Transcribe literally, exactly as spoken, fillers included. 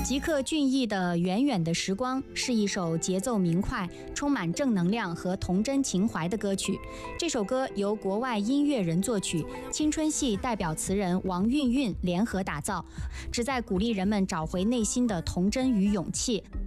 吉克隽逸的《远远的时光》是一首节奏明快、充满正能量和童真情怀的歌曲。这首歌由国外音乐人作曲，青春系代表词人王韵韵联合打造，旨在鼓励人们找回内心的童真与勇气。